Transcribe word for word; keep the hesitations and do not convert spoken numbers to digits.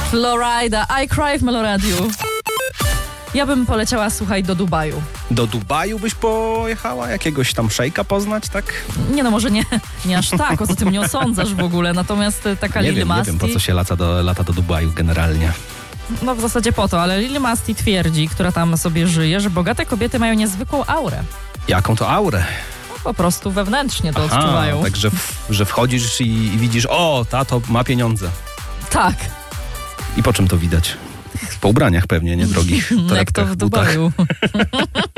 Florida, I Cry w Meloradiu. Ja bym poleciała, słuchaj, do Dubaju. Do Dubaju byś pojechała? Jakiegoś tam szejka poznać, tak? Nie no, może nie, nie aż tak, o co ty mnie osądzasz w ogóle. Natomiast taka Nie Lil wiem, Masti... nie wiem, po co się lata do, lata do Dubaju generalnie. No w zasadzie po to, ale Lil Masti twierdzi, która tam sobie żyje, że bogate kobiety mają niezwykłą aurę. Jaką to aurę? No, po prostu wewnętrznie to Aha, odczuwają. Także, w, że wchodzisz i, i widzisz, o, tato ma pieniądze. Tak. I po czym to widać? Po ubraniach pewnie, nie drogich. Jak to w butach. Dubaju.